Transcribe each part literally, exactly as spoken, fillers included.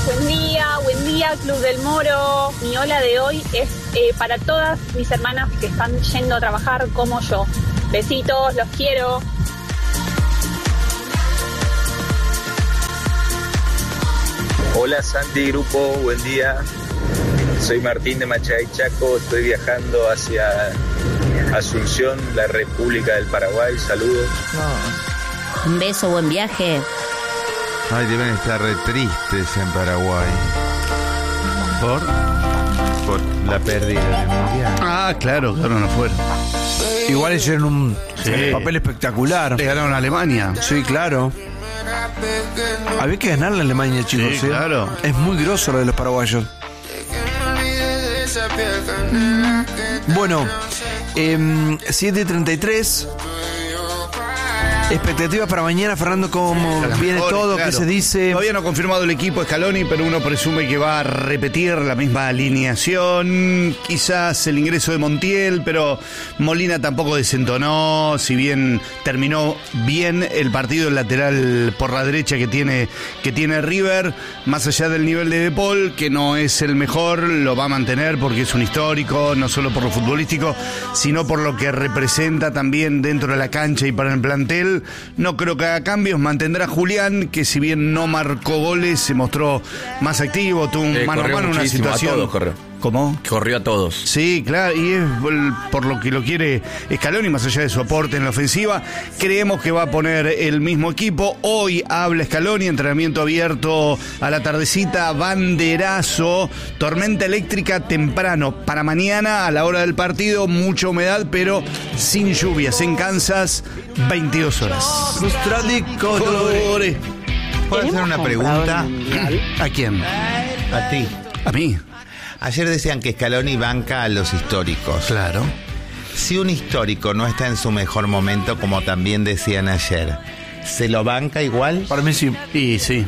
Buen día, buen día, Club del Moro. Mi hola de hoy es eh, para todas mis hermanas que están yendo a trabajar como yo. Besitos, los quiero. Hola Santi, grupo, buen día. Soy Martín de Machay Chaco, estoy viajando hacia Asunción, la República del Paraguay. Saludos. No. Un beso, buen viaje. Ay, deben estar re tristes en Paraguay. ¿Por? Por la pérdida del mundial. Ah, claro, claro, no fueron. Igual hicieron un Sí. papel espectacular. Le ganaron a Alemania. Sí, claro. Había que ganarle a Alemania, chicos. Sí, ¿eh? claro. Es muy grosso lo de los paraguayos. Bueno, eh, siete treinta y tres. Expectativas para mañana, Fernando, ¿cómo Las viene mejores, todo? claro. ¿Qué se dice? Todavía no ha confirmado el equipo Scaloni, pero uno presume que va a repetir la misma alineación. Quizás el ingreso de Montiel, pero Molina tampoco desentonó. Si bien terminó bien el partido, el lateral por la derecha que tiene, que tiene River, más allá del nivel de De Paul, que no es el mejor, lo va a mantener porque es un histórico, no solo por lo futbolístico, sino por lo que representa también dentro de la cancha y para el plantel. No creo que haga cambios, mantendrá Julián, que si bien no marcó goles, se mostró más activo, tuvo un Eh, mano a corrió mano, una muchísimo, situación. a todos corrió. ¿Cómo? Corrió a todos. Sí, claro, y es por lo que lo quiere Scaloni, más allá de su aporte en la ofensiva. Creemos que va a poner el mismo equipo. Hoy habla Scaloni, entrenamiento abierto a la tardecita, banderazo, tormenta eléctrica temprano. Para mañana, a la hora del partido, mucha humedad, pero sin lluvias. En Kansas, veintidós horas. Colores. ¿Puedo hacer una pregunta? ¿A quién? A ti. A mí. Ayer decían que Scaloni banca a los históricos. Claro. Si un histórico no está en su mejor momento, como también decían ayer, ¿se lo banca igual? Para mí sí. Y sí.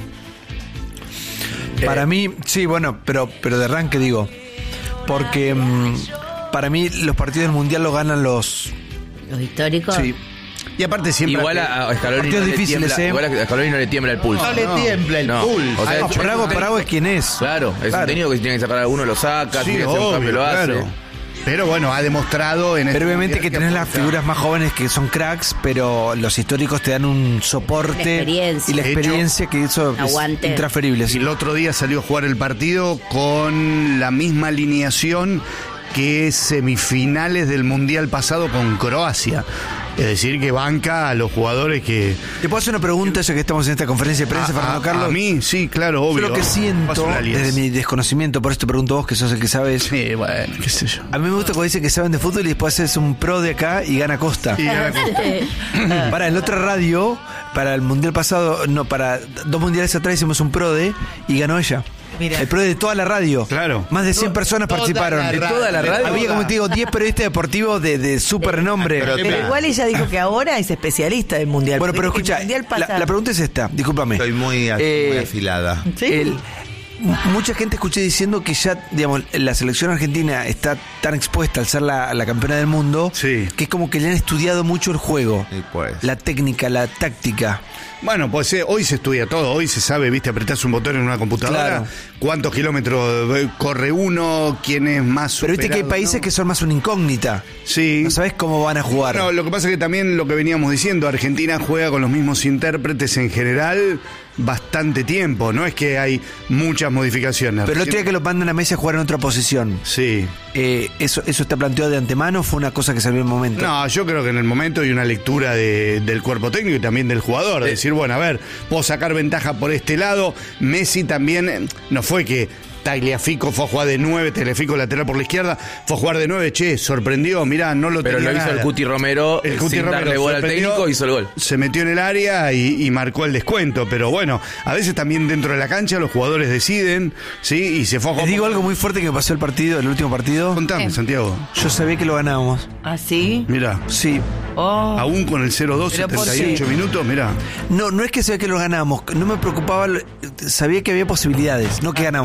Para Eh, mí, sí, bueno, pero, pero de arranque digo. Porque mmm, para mí los partidos del Mundial los ganan los... Los históricos. Sí. Y aparte siempre... Igual a, a Scaloni Partidos no le difíciles, tiembla, ¿eh? igual a Scaloni no le tiembla el pulso. No le tiembla el No. pulso. O sea, Ah, es- Prago, es- Prago es quien es. Claro, es Claro. un técnico que si tiene que sacar a alguno lo saca, si Sí, tiene que hacer un obvio, cambio lo hace. claro. Pero bueno, ha demostrado en Pero este obviamente mundial que tenés las aporta. figuras más jóvenes que son cracks, pero los históricos te dan un soporte La experiencia. y la De hecho, experiencia que eso aguante. es intransferible. Y sí. el otro día salió a jugar el partido con la misma alineación que semifinales del Mundial pasado con Croacia. Es decir, que banca a los jugadores que... ¿Te puedo hacer una pregunta ya que estamos en esta conferencia de prensa, a, Fernando a- Carlos? a mí, sí, claro, Yo obvio. lo que siento, Paso la alianza. desde mi desconocimiento, por eso te pregunto vos, que sos el que sabes. Sí, bueno, qué sé yo. A mí me gusta cuando dicen que saben de fútbol y después haces un pro de acá y gana Costa. Y gana Costa. Para en la otra radio, para el mundial pasado, no, para dos mundiales atrás hicimos un PRODE y ganó ella. Mira. El PRODE de toda la radio. Claro. Más de cien personas toda participaron. la De toda la radio. radio. Había, Toda. como te digo, diez periodistas deportivos de, de súper renombre. Pero- Pero Claro. igual ella dijo que ahora es especialista del mundial. Bueno, pero porque escucha, el mundial la, pasa- la pregunta es esta, discúlpame. Estoy muy, a- Eh, muy afilada. ¿Sí? El- mucha gente escuché diciendo que ya, digamos, la selección argentina está tan expuesta al ser la, la campeona del mundo, Sí. que es como que le han estudiado mucho el juego, Sí, pues. la técnica, la táctica. Bueno, pues eh, hoy se estudia todo, hoy se sabe, viste, apretás un botón en una computadora, Claro. cuántos kilómetros eh, corre uno, quién es más Pero viste que hay superado, países ¿no? que son más una incógnita. Sí. No sabes cómo van a jugar. No, lo que pasa es que también lo que veníamos diciendo, Argentina juega con los mismos intérpretes en general bastante tiempo, no es que hay muchas modificaciones. Pero el otro día que lo mandan a Messi a jugar en otra posición, Sí. eh, eso, ¿eso está planteado de antemano o fue una cosa que salió en el momento? No, yo creo que en el momento hay una lectura de- del cuerpo técnico y también del jugador. Eh. Decir, bueno, a ver, puedo sacar ventaja por este lado. Messi también, eh, no fue que Tagliafico fue a jugar de nueve, Tagliafico lateral por la izquierda, fue a jugar de nueve, che, sorprendió, mirá, no lo Pero tenía lo hizo nada. el Cuti Romero, El Cuti sin Romero darle bola al sorprendió, técnico, hizo el gol. Se metió en el área y, y marcó el descuento. Pero bueno, a veces también dentro de la cancha los jugadores deciden, ¿sí? Y se fue a Les jugar. digo algo muy fuerte que me pasó el partido, el último partido. Contame, Santiago. Yo sabía que lo ganábamos. ¿Ah, sí? Mirá, Sí. Oh. aún con el cero dos, Pero ¿por setenta y ocho qué? minutos, mirá. No, no es que sabía que lo ganábamos, no me preocupaba, lo- sabía que había posibilidades, no que ganamos. Que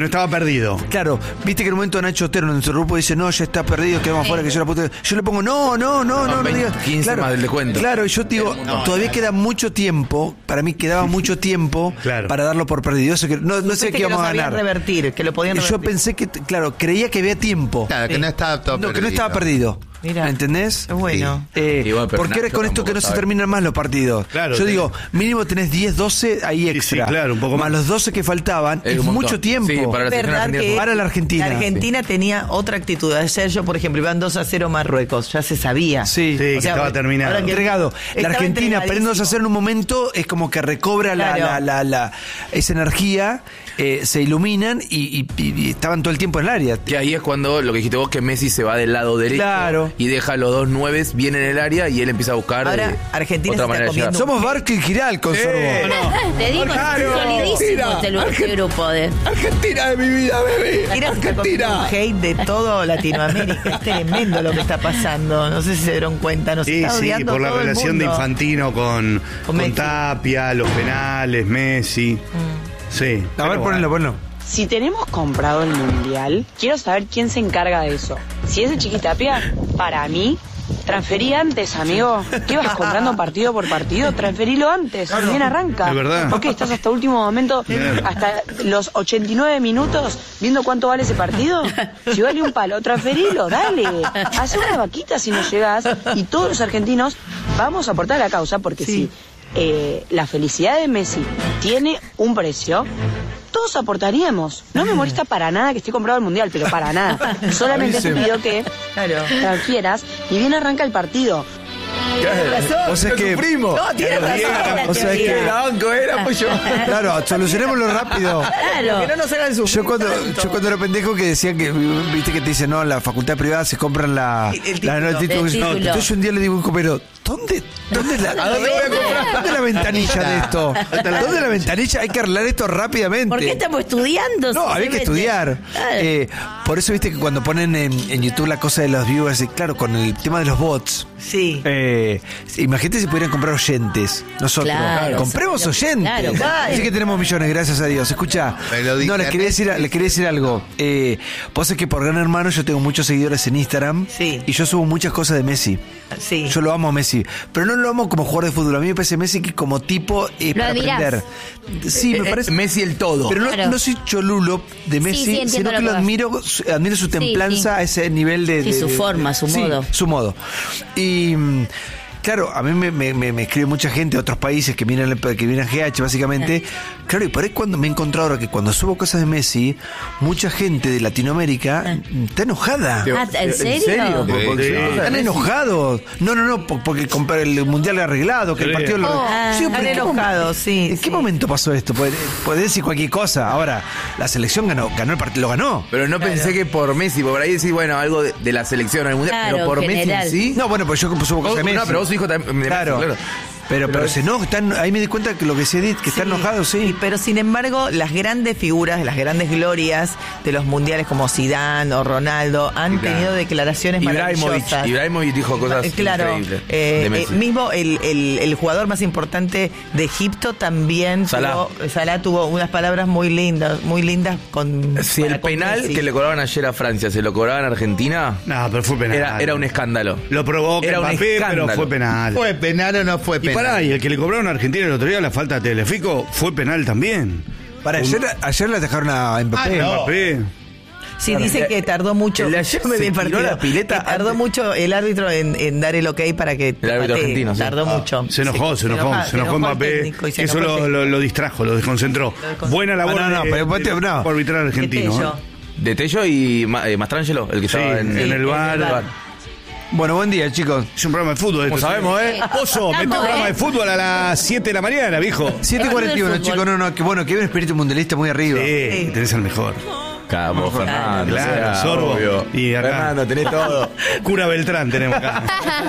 no estaba perdido. Claro, viste que en un momento Nacho Otero en nuestro grupo dice, no, ya está perdido, quedamos fuera, que yo la puta. Yo le pongo, no, no, no, no, no, veinte, digas. quince Claro, más del descuento. Claro, y yo te digo, todavía queda mucho tiempo, para mí quedaba mucho tiempo Claro. para darlo por perdido. Eso que no, no sé Viste qué que íbamos lo a sabían ganar. revertir, que lo podían Yo revertir. pensé que, claro, creía que había tiempo. Claro, que no estaba todo No, que perdido. no estaba perdido. Mirá. ¿Entendés? Es bueno. Eh, Y bueno, pero porque ahora Nacho con esto que tampoco no se sabe. terminan más los partidos. Claro, Yo tenés- digo, mínimo tenés diez, doce ahí Sí, extra. sí, claro, un poco más. más. los doce que faltaban, Es es un montón. mucho tiempo. Sí, para la selección verdad argentina que fue- Para la Argentina. La Argentina tenía otra actitud. Ayer yo, por ejemplo, iban dos a cero Marruecos. Ya se sabía. Sí. Sí, que estaba terminado. ahora que- Entregado. La Estaba Argentina, perdiéndose a hacer en un momento, es como que recobra la, Claro. la, la, la- esa energía, eh, se iluminan y, y- y- y estaban todo el tiempo en el área. Que ahí es cuando lo que dijiste vos, que Messi se va del lado derecho Claro. y deja a los dos nueves bien en el área y él empieza a buscar Ahora, eh, Argentina otra se está manera de llegar. comiendo- Somos Barco y Giral con Sorbo. Te digo, Claro. solidísimo Argentina, este grupo de... Argentina de mi vida, bebé. Mira, se está comiendo un hate de todo Latinoamérica. Es tremendo lo que está pasando. No sé si se dieron cuenta. Nos Sí, está sí, odiando por la todo el relación de mundo. Infantino con, Con con Messi. Tapia, los penales, Messi. Sí. A ver, pero ponelo, bueno. ponelo. Si tenemos comprado el mundial, quiero saber quién se encarga de eso. Si es el Chiquitapia, para mí, transferí antes, amigo. ¿Qué vas comprando partido por partido? Transferilo antes, bien arranca. Es verdad. ¿Por qué estás hasta último momento, hasta los ochenta y nueve minutos, viendo cuánto vale ese partido? Si vale un palo, transferilo, dale. Haz una vaquita si no llegás. Y todos los argentinos vamos a aportar a la causa, porque Sí. si eh, la felicidad de Messi tiene un precio, todos aportaríamos. No me molesta para nada que esté comprado el mundial, pero para nada. Solamente te pido que Claro. transfieras y bien arranca el partido. O sea, es que, primo. No, tiene razón. o sea, es que, La banco era, pues yo. claro, solucionémoslo rápido. Claro. Que no nos hagan sufrir Yo cuando, tanto. yo cuando era pendejo que decían que, viste que te dicen, no, en la facultad privada se compran la, El- el la- no, el título. título. El No, título. entonces yo un día le digo a un compañero, ¿dónde, dónde, es la, ¿dónde, voy a comprar? ¿Dónde es la ventanilla de esto? ¿Dónde es la ventanilla? Hay que arreglar esto rápidamente. ¿Por qué estamos estudiando? No, si había se que mete? estudiar. Claro. Eh, por eso viste que cuando ponen en, en YouTube la cosa de los viewers, y claro, con el tema de los bots. Sí. Eh, imagínate si pudieran comprar oyentes. Nosotros. Claro. Compremos oyentes. Claro, claro. Así que tenemos millones, gracias a Dios. Escucha, Pero no, les quería decir, les quería decir algo. Eh, vos sabés que por Gran Hermano yo tengo muchos seguidores en Instagram. Sí. Y yo subo muchas cosas de Messi. Sí. Yo lo amo a Messi. Pero no lo amo como jugador de fútbol. A mí me parece Messi que como tipo eh, para admirás. aprender. Sí, me Eh, parece. Messi el todo. Pero no, Claro. no soy cholulo de Messi, sí, entiendo sino lo que que lo vas. admiro, su- admiro su templanza sí. a ese nivel de... Sí, de- su de- forma, su sí, modo. su modo. Y... mm, claro, a mí me, me, me, me escribe mucha gente de otros países que vienen, que vienen a G H, básicamente. Claro, y por ahí cuando me he encontrado ahora que cuando subo cosas de Messi, mucha gente de Latinoamérica está enojada. Ah, ¿en serio? ¿Por- por- Sí. Están enojados. No, no, no, por- porque comprar el mundial arreglado, que el Sí. partido lo. Oh, Sí, están pero ¿en qué mom- enojados, sí, ¿En qué sí. momento pasó esto? Puede, puede decir cualquier cosa. Ahora, la selección ganó, ganó el partido, lo ganó. Pero no pensé que por Messi, por ahí decís, bueno, algo de, de la selección, el mundial, Claro, pero por en general. Messi sí. No, bueno, pues yo subo cosas de Vos- Messi. no, pero vos su hijo también. de Claro. Messi, claro. Pero, pero, se no, están, ahí me di cuenta que lo que decía Edith, que está enojado, sí. Y- pero sin embargo, las grandes figuras, las grandes glorias de los mundiales como Zidane o Ronaldo han Claro. tenido declaraciones Ibrahimovic, maravillosas. Ibrahimovic dijo cosas Eh, claro, increíbles. eh, de eh, Messi. mismo el, el, el jugador más importante de Egipto también Salah. tuvo, Salah tuvo unas palabras muy lindas, muy lindas con Si para el con penal Messi. que le cobraban ayer a Francia se lo cobraban a Argentina, No, pero fue penal. era, era un escándalo. Lo provoca Era un Mbappé, pero escándalo. fue penal. ¿Fue penal o no fue Y penal? pará, y el que le cobraron a Argentina el otro día la falta de Telefico fue penal también. Para ayer, ayer la dejaron a Mbappé. Ah, no. Mbappé. Sí, dice que tardó mucho. el de ayer me vi se el tiró partido, la pileta que tardó antes. mucho el árbitro en, en dar el ok para que El árbitro patee. argentino, sí. Tardó Ah, mucho. Se enojó, Sí, se enojó, enoja- se enojó el Mbappé. técnico y se Que eso enojó el lo, lo, lo distrajo, lo desconcentró. desconcentró. Buena labor Ah, no, no, de- pero vos te- de- no. por arbitrar argentino. Tello. ¿eh? De Tello y Ma- eh, Mastrangelo, el que Sí, estaba en, en el bar. en el bar. Bueno, buen día, chicos. Es un programa de fútbol. Como esto, sabemos, sí. ¿eh? Oso, mete un Estamos, programa ¿eh? de fútbol a las siete de la mañana, viejo. siete y cuarenta y uno, Fútbol. chicos. No, no, que bueno, que hay un espíritu mundialista muy arriba. Sí, tenés al mejor. Cabo, Fernando. Claro, o sea, Sorbo. obvio. Y acá. Fernando, tenés todo. Cura Beltrán tenemos acá.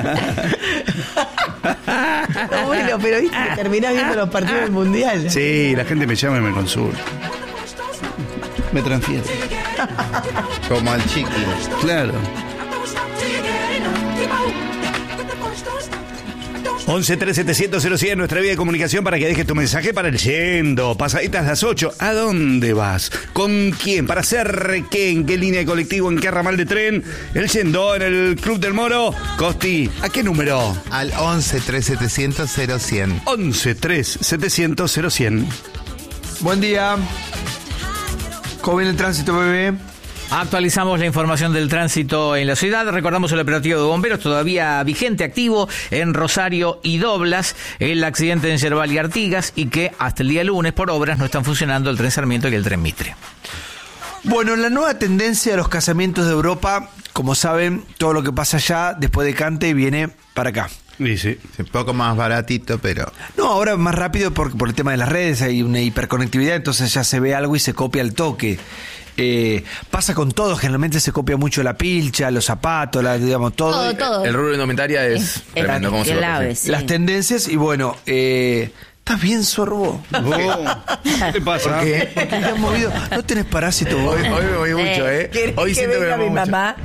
No, bueno, pero viste que terminás viendo los partidos del mundial. Sí, la gente me llama y me consulta. Me transfiere. Como al chiqui. Claro. once tres setecientos cero cien, nuestra vía de comunicación para que dejes tu mensaje para el Yendo. Pasaditas las ocho. ¿A dónde vas? ¿Con quién? ¿Para hacer qué? ¿En qué línea de colectivo? ¿En qué ramal de tren? El Yendo en el Club del Moro. Costi, ¿a qué número? Al once tres setecientos cero cien. once tres setecientos cero cien. Buen día. ¿Cómo viene el tránsito, bebé? Actualizamos la información del tránsito en la ciudad. Recordamos el operativo de bomberos todavía vigente, activo en Rosario y Doblas, el accidente en Yerbal y Artigas, y que hasta el día lunes por obras no están funcionando el tren Sarmiento y el tren Mitre. Bueno, la nueva tendencia de los casamientos de Europa, como saben, todo lo que pasa allá después de Cante viene para acá. Sí, sí. Un poco más baratito, pero... No, ahora más rápido por, por el tema de las redes, hay una hiperconectividad, entonces ya se ve algo y se copia al toque. Eh, pasa con todo, generalmente se copia mucho la pilcha, los zapatos, la, digamos, todo. Todo, todo. El rubro de indumentaria es, es tremendo. ¿Cómo se lo clave, sí. Las tendencias y bueno, eh, ¿estás bien, Sorbo? Oh, ¿qué te pasa? ¿Por qué? Porque te has movido. ¿No tenés parásito vos? Hoy, hoy me voy mucho, ¿eh? ¿Querés Hoy que siento que venga me mi muevo mucho. mamá?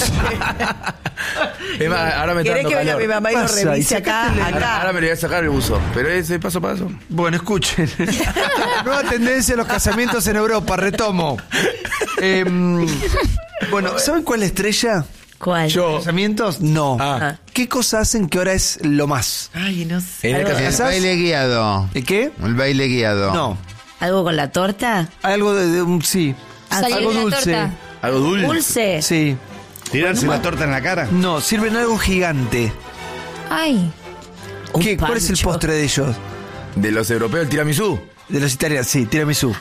Es más, ahora me está ¿Querés dando que venga calor. mi mamá y lo Pasa, revise y acá? sacátele- Ahora, acá? ahora me lo voy a sacar el buzo. Pero ese paso a paso. Bueno, escuchen. Nueva tendencia de los casamientos en Europa, retomo. Eh, bueno, ¿saben cuál es la estrella? ¿Cuál? Yo. ¿Casamientos? No. Ah. ¿Qué cosas hacen que ahora es lo más? Ay, no sé. En el Algo- caso- El ¿Casás? baile guiado. ¿El qué? El baile guiado. No. ¿Algo con la torta? Algo de, de un sí. Salir algo de la dulce. torta. Algo dulce. ¿Dulce? Sí. ¿Tirarse la torta en la cara? No, sirven algo gigante. Ay. Un ¿Qué? ¿Cuál es el pancho. postre de ellos? De los europeos, el tiramisú. De los italianos, sí, tiramisú.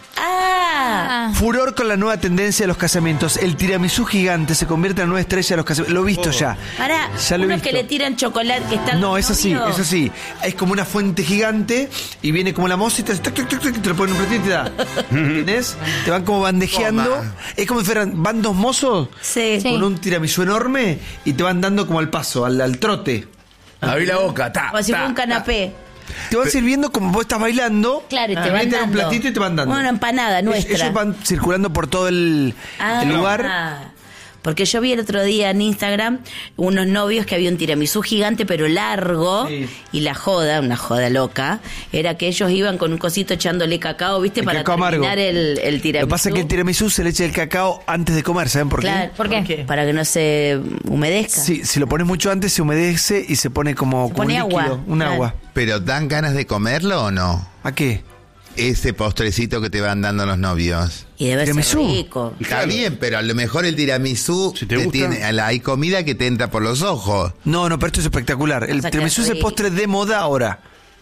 Ah. Furor con la nueva tendencia de los casamientos. El tiramisú gigante se convierte en la nueva estrella de los casamientos. Lo he visto ya. Pará, Ya lo he unos visto. que le tiran chocolate que están. No, es así, es así. Es como una fuente gigante y viene como la moza y te, tac, tac, tac, tac, te lo ponen en un platito y te da. ¿Entendés? Te van como bandejeando. Toma. Es como si fueran, van dos mozos Sí. con un tiramisú enorme y te van dando como al paso, al, al trote. Abrí la boca, ta. Como si ta, fuera un canapé. Te van sirviendo como vos estás bailando. Claro, y te te van meten dando. un platito y te van dando. Una empanada Ellos- nuestra. Ellos van circulando por todo el, Ah, el lugar. ah. Porque yo vi el otro día en Instagram unos novios que había un tiramisú gigante pero largo, Sí. y la joda, una joda loca, era que ellos iban con un cosito echándole cacao, ¿viste? El Para cacao amargo. terminar el, el tiramisú. Lo que pasa es que el tiramisú se le echa el cacao antes de comer, ¿saben por qué? Claro, ¿Por qué? para que no se humedezca. Sí, si lo pones mucho antes se humedece y se pone como, Se como pone un líquido, agua, un claro. agua. ¿Pero dan ganas de comerlo o no? ¿A qué? Ese postrecito que te van dando los novios. Y debe ¿Tiramisú? ser rico. Está bien, pero a lo mejor el tiramisú Si te gusta. tiene, hay comida que te entra por los ojos. No, no, pero esto es espectacular. El O sea, que tiramisú es el rico. postre de moda ahora.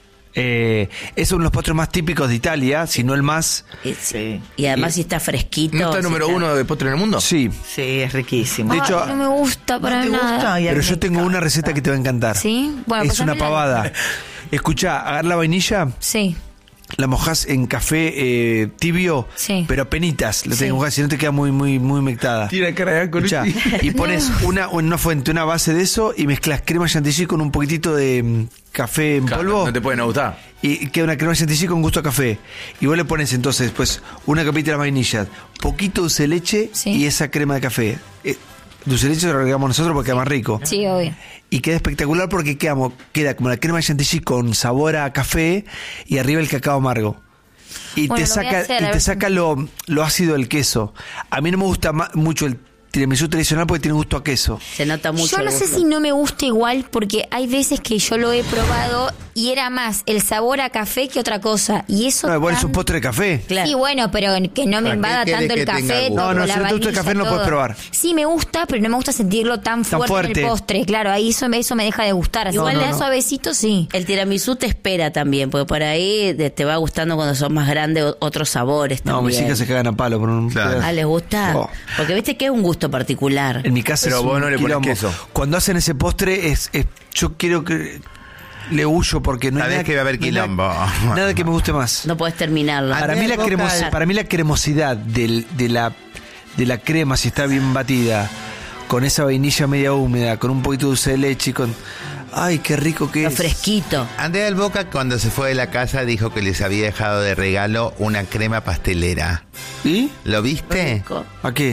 Eh, es uno de los postres más típicos de Italia, si no el más. Y, sí. Y además si está fresquito. ¿No está el si número está- uno de postre en el mundo? Sí. Sí, es riquísimo. De hecho, Ay, no me gusta para ¿te nada. gusta? Ay, a pero mí yo me tengo una encanta. receta que te va a encantar. ¿Sí? Bueno, es una pásamela. pavada. Escuchá, agarra la vainilla, Sí. la mojás en café eh, tibio, Sí. pero penitas. La Sí. tenés que mojar, si no te queda muy, muy, muy humectada. Tira cara de con Escuchá, y pones una, una fuente, una base de eso y mezclas crema chantilly con un poquitito de mm, café en polvo. No te pueden gustar. Y queda una crema chantilly con gusto a café. Y vos le pones entonces pues una capita de vainilla, poquito dulce de leche Sí. y esa crema de café. Eh, dulce de leche lo agregamos nosotros porque queda más rico. Sí, obvio. Y queda espectacular porque queda, mo- queda como la crema de chantilly con sabor a café y arriba el cacao amargo. Y Bueno, te lo voy a saca, hacer, a y ver te si- saca lo, lo ácido del queso. A mí no me gusta ma- mucho el tiramisú tradicional porque tiene gusto a queso. Se nota mucho. Yo no el sé gusto. si no me gusta igual porque hay veces que yo lo he probado y era más el sabor a café que otra cosa. Y eso. No, igual es tan- un postre de café. Claro. Sí, bueno, pero que no me ¿Para qué invada querés tanto el que tenga café. gusto? todo, No, no, la si no te gusta el vainilla, café no todo. puedes probar. Sí, me gusta, pero no me gusta sentirlo tan fuerte, fuerte. en el postre. Claro, ahí eso, me- eso me deja de gustar. Así Igual que le le da da suavecito, sí. El tiramisú te espera también, porque por ahí te te va gustando cuando son más grandes o- otros sabores No, también. mis hijas se cagan a palo por un Claro. pedazo. Ah, ¿les gusta? Oh. Porque viste que es un gusto particular. En mi casa Pero es vos un no le pones quilombo. queso. Cuando hacen ese postre es, es- yo quiero que le huyo porque no hay Sabés nada que va a haber no hay nada- quilombo. Nada que me guste más. No podés terminarla. Para mí, la Boca- cremos- para mí la cremosidad del- de, la, de la crema, si está bien batida, con esa vainilla media húmeda, con un poquito de dulce de leche y con... ¡Ay, qué rico que Está es! fresquito. Andrea del Boca, cuando se fue de la casa, dijo que les había dejado de regalo una crema pastelera. ¿Y? ¿Lo viste? Rico. ¿A qué?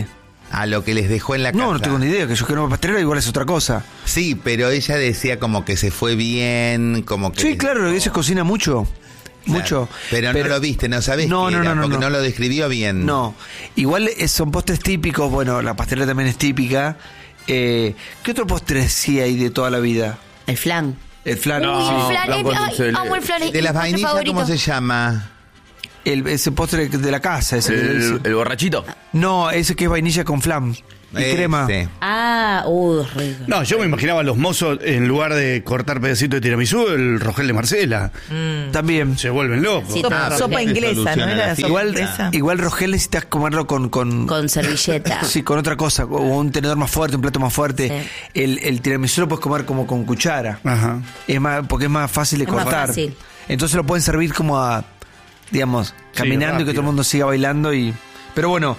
a lo que les dejó en la casa. No, no tengo ni idea, que yo quiero una pastelera igual es otra cosa. Sí, pero ella decía como que se fue bien, como que... Sí, claro, ella cocina mucho. Claro, Mucho. Pero, pero no lo viste, no sabés no, qué no, era, no, no, porque no. no lo describió bien. No, igual eh, son postres típicos, bueno, la pastelera también es típica. Eh, ¿Qué otro postre sí hay de toda la vida? El flan. El flan. Uy, sí. el flan, flan eh, con ay, dulce de amo el flan. es De mi las postre vainillas, favorito. ¿cómo se llama? El, ese postre de la casa. Ese que El, dice. el borrachito. No, ese que es vainilla con flan y Ese. crema. Ah, uh, rico. No, yo me imaginaba a los mozos, en lugar de cortar pedacitos de tiramisú, el rogel de Marcela. También. Se vuelven locos. Sí, Sopa, Ah, sopa porque inglesa, ¿no soluciona era la sopa fiesta. Igual, inglesa? igual Rogel necesitas comerlo con... Con, Con servilleta. sí, con otra cosa, o un tenedor más fuerte, un plato más fuerte. Sí. El, el tiramisú lo puedes comer como con cuchara. Ajá. Es más, porque es más fácil de Es más cortar. fácil. Entonces lo pueden servir como a, digamos, caminando y que rápido. todo el mundo siga bailando. y Pero bueno,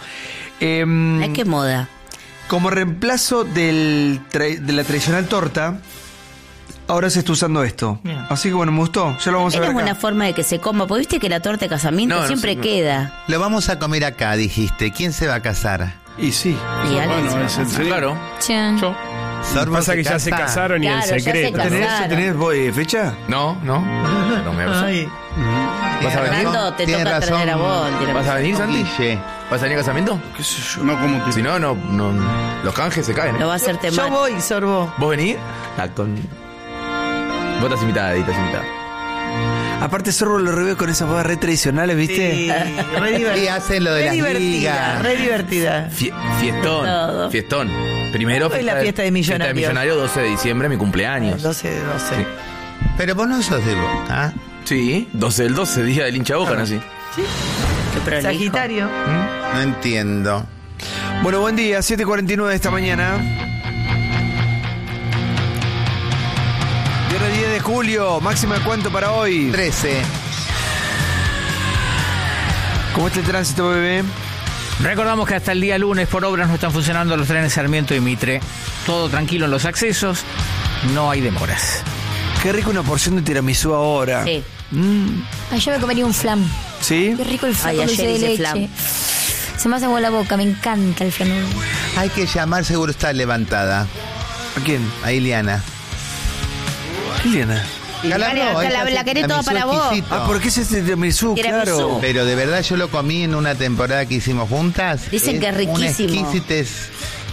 em, Ay, qué moda. como reemplazo del tra- de la tradicional torta, ahora se está usando esto. Así que bueno, me gustó. Ya lo vamos a Era ver acá. buena forma de que se coma, porque viste que la torta de casamiento No, no siempre sé, no. queda. Lo vamos a comer acá, dijiste. ¿Quién se va a casar? Y sí. Y Alex Bueno, va a es el- pasar. sí. Claro. Chan. Yo. Sorbo Pasa se que ya se casa. casaron y Claro, en ya se secreto. casaron. ¿Tenés, Claro. tenés eh, fecha? No, no. No me vas a Ay, ¿Vas a venir? Fernando, te Tiene toca razón. traer a vos. el ¿Vas a venir, Santi? Guille. ¿Vas a venir a casamiento? ¿Qué sé yo? No como tú. Si no, no, no. Los canjes se caen. ¿eh? Lo va a hacer yo temático. voy, Sorbo. ¿Vos venís? Ah, con... Vos estás invitada, estás invitada. Aparte, Sorbo lo reveo con esas bodas re tradicionales, ¿viste? Sí, re Y divertida. hacen lo de Re las divertida, ligas. re divertida. Fie- fiestón. Todo. Fiestón. Primero ¿Cuándo es la fiesta de Fiesta de millonarios? millonario, doce de diciembre, mi cumpleaños. doce de doce. Sí. Pero vos no sos de Boca. Sí, doce del doce, día del hincha Boca, nací. Qué prolijo. Sagitario. No entiendo. Bueno, buen día, siete cuarenta y nueve de esta mañana. Viernes diez de julio, máxima de cuánto para hoy. trece. ¿Cómo está el tránsito, bebé? Recordamos que hasta el día lunes por obras no están funcionando los trenes Sarmiento y Mitre. Todo tranquilo en los accesos, no hay demoras. Qué rico una porción de tiramisú ahora. Sí. Mm, Ay, yo me comería un flan. ¿Sí? Qué rico el flan Ay, con dulce ayer de hice leche. flan. Se me hace agua la boca, me encanta el flan. Hay que llamar, seguro está levantada. ¿A quién? A Iliana. ¿Qué Liana? Cala, Iliana, no, la- ella la hace querés toda tiramisú para vos. exquisito. Ah, ¿por qué es este tiramisú? Tiramisú. Claro. Pero de verdad yo lo comí en una temporada que hicimos juntas. Dicen que es riquísimo. Una exquisitez.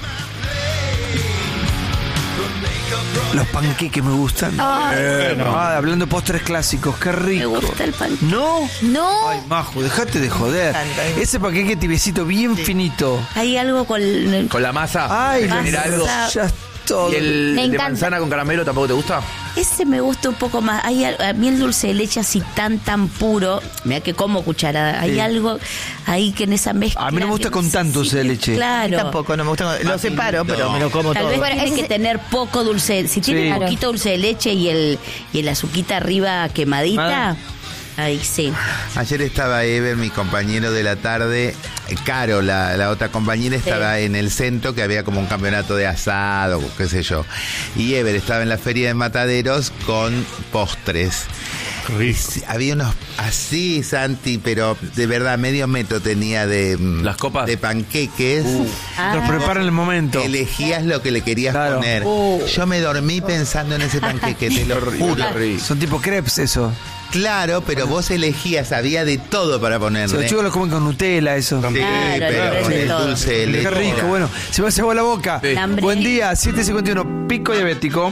Los panqueques me gustan. Ay. Eh, ah, hablando de postres clásicos, qué rico. Me gusta el pan. ¿No? No. Ay, Majo, dejate de joder. Ese panqueque tibiecito bien finito. Hay algo con... Con la masa. Ay, Masa. genera algo. ya es todo. ¿Y el Me de encanta. manzana con caramelo tampoco te gusta? Ese me gusta un poco más. Hay, al- a mí el dulce de leche así tan, tan puro. Mira que como cucharada. Hay Sí. algo ahí que en esa mezcla. A mí no me gusta que con sé tanto si- dulce de leche. Claro. Tampoco, no me gusta. Lo separo, pero me lo como Tal todo. vez Bueno, tiene ese que es- tener poco dulce. Si tiene Sí. poquito dulce de leche y el, y el azuquita arriba quemadita, Ah. ahí sí. Ayer estaba Ever, mi compañero de la tarde. Caro, la, la otra compañera, estaba en el centro, que había como un campeonato de asado, qué sé yo. Y Ever estaba en la feria de mataderos con postres. Y sí, había unos así, Santi, pero de verdad medio metro tenía de mm, Las copas. de panqueques. Los preparan en el momento. Elegías lo que le querías Claro. poner. Uh. Yo me dormí pensando en ese panqueque, te lo juro. Son tipo crepes eso. Claro, pero vos elegías, había de todo para Si ponerle. los chicos lo comen con Nutella, eso. Sí, Claro, pero le con de el todo. dulce de Qué leche. rico, bueno, se me hace agua la boca. Sí. Hambre. Buen día, siete cincuenta y uno, pico diabético.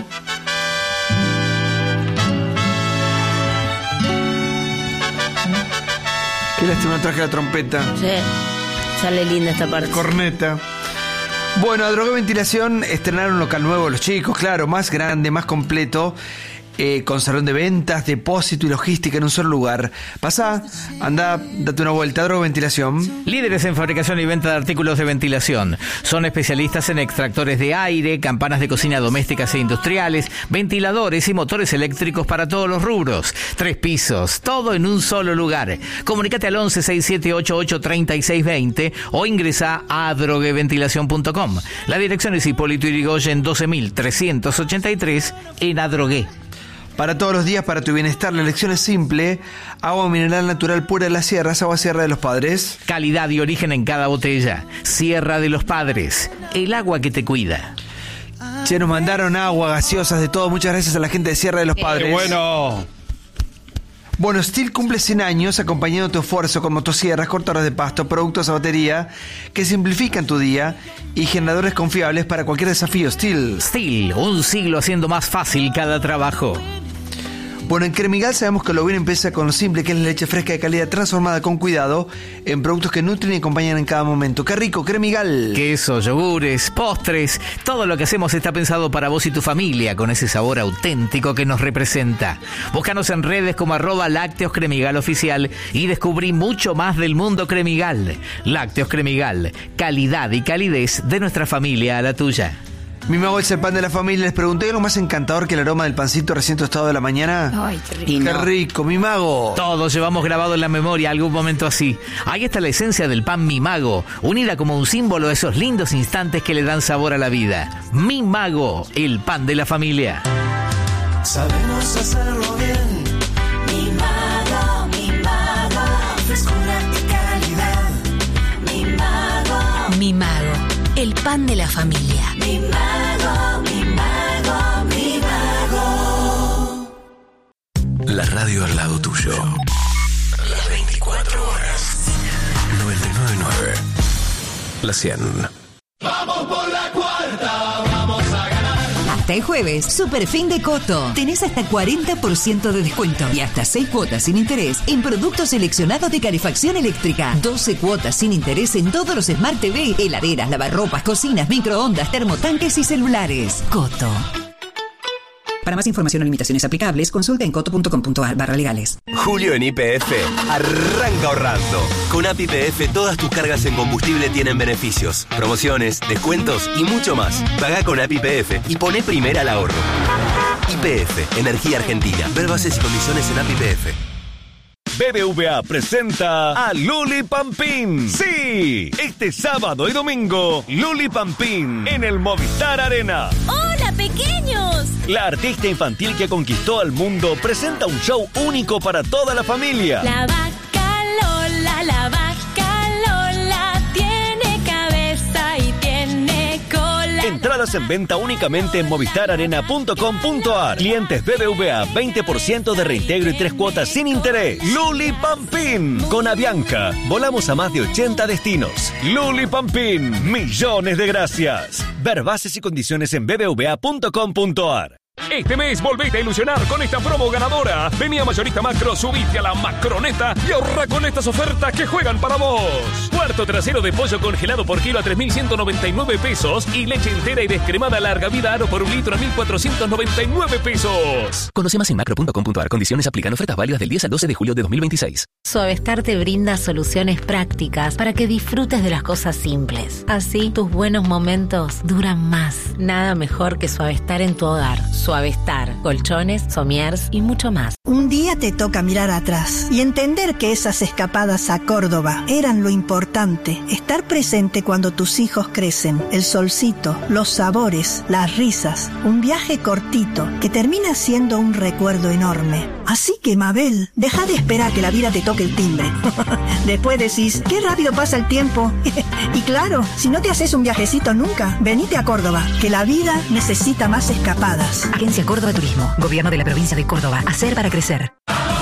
Qué lástima, no traje la trompeta, Sí. Sale linda esta parte. corneta. Bueno, a Drogué Ventilación estrenaron un local nuevo los chicos, claro, más grande, más completo. Eh, con salón de ventas, depósito y logística en un solo lugar. Pasá, anda, date una vuelta. Drogué Ventilación. Líderes en fabricación y venta de artículos de ventilación. Son especialistas en extractores de aire, campanas de cocina domésticas e industriales, ventiladores y motores eléctricos para todos los rubros. Tres pisos, todo en un solo lugar. Comunícate al once sesenta y siete ochenta y ocho treinta y seis veinte o ingresa a drogueventilación punto com. La dirección es Hipólito Yrigoyen doce mil trescientos ochenta y tres en Adrogué. Para todos los días, para tu bienestar, la elección es simple. Agua mineral natural pura de las sierras, agua Sierra de los Padres. Calidad y origen en cada botella. Sierra de los Padres, el agua que te cuida. Che, nos mandaron agua, gaseosas, de todo. Muchas gracias a la gente de Sierra de los Padres. ¡Qué bueno! Bueno, Stihl cumple cien años acompañando tu esfuerzo con motosierras, cortadores de pasto, productos a batería que simplifican tu día y generadores confiables para cualquier desafío. Stihl. Stihl, un siglo haciendo más fácil cada trabajo. Bueno, en Cremigal sabemos que lo bien empieza con lo simple, que es la leche fresca de calidad transformada con cuidado en productos que nutren y acompañan en cada momento. ¡Qué rico, Cremigal! Queso, yogures, postres, todo lo que hacemos está pensado para vos y tu familia, con ese sabor auténtico que nos representa. Búscanos en redes como arroba Lácteos Cremigal Oficial y descubrí mucho más del mundo Cremigal. Lácteos Cremigal, calidad y calidez de nuestra familia a la tuya. Mi mago es el pan de la familia. Les pregunté lo más encantador que el aroma del pancito recién tostado de la mañana. Ay, qué rico. Qué rico, mi mago. Todos llevamos grabado en la memoria algún momento así. Ahí está la esencia del pan Mi Mago, unida como un símbolo de esos lindos instantes que le dan sabor a la vida. Mi Mago, el pan de la familia. Sabemos hacerlo bien. Mi Mago, Mi Mago, frescura y calidad. Mi Mago, Mi Mago, el pan de la familia. Mi Mago, Mi Mago, Mi Mago. La radio al lado tuyo. Las veinticuatro horas. noventa y nueve punto nueve. La cien. Vamos por la cuarta, vamos a ganar. Hasta el jueves, super fin de Coto. Tenés hasta cuarenta por ciento de descuento y hasta seis cuotas sin interés en productos seleccionados de calefacción eléctrica. doce cuotas sin interés en todos los Smart T V, heladeras, lavarropas, cocinas, microondas, termotanques y celulares. Coto. Para más información o limitaciones aplicables, consulta en coto punto com punto a r barra legales. Julio en Y P F arranca ahorrando. Con A P I P F todas tus cargas en combustible tienen beneficios, promociones, descuentos y mucho más. Pagá con A P I P F y poné primera al ahorro. Y P F, Energía Argentina. Ver bases y condiciones en A P I P F. B B V A presenta a Luli Pampín. Sí, este sábado y domingo, Luli Pampín en el Movistar Arena. ¡Hola, pequeños! La artista infantil que conquistó al mundo presenta un show único para toda la familia. La vaca Lola, la vaca Lola, tiene cabeza y tiene cola. Entradas en venta únicamente en movistar arena punto com punto a r. Clientes B B V A, veinte por ciento de reintegro y tres cuotas sin interés. Luli Pampín. Con Avianca, volamos a más de ochenta destinos. Luli Pampín, millones de gracias. Ver bases y condiciones en b b v a punto com punto a r. Este mes volvete a ilusionar con esta promo ganadora. Vení a Mayorista Macro, subite a la Macroneta y ahorra con estas ofertas que juegan para vos. Cuarto trasero de pollo congelado por kilo a tres mil ciento noventa y nueve pesos y leche entera y descremada larga vida Aro por un litro a mil cuatrocientos noventa y nueve pesos. Conoce más en macro punto com punto a r. Condiciones aplican. Ofertas válidas del diez al doce de julio de dos mil veintiséis. Suavestar te brinda soluciones prácticas para que disfrutes de las cosas simples. Así, tus buenos momentos duran más. Nada mejor que Suavestar en tu hogar. Suavestar, colchones, somiers y mucho más. Un día te toca mirar atrás y entender que esas escapadas a Córdoba eran lo importante. Estar presente cuando tus hijos crecen, el solcito, los sabores, las risas. Un viaje cortito que termina siendo un recuerdo enorme. Así que, Mabel, deja de esperar que la vida te toque el timbre. Después decís, qué rápido pasa el tiempo. Y claro, si no te haces un viajecito nunca, venite a Córdoba, que la vida necesita más escapadas. Agencia Córdoba Turismo, Gobierno de la Provincia de Córdoba. Hacer para crecer.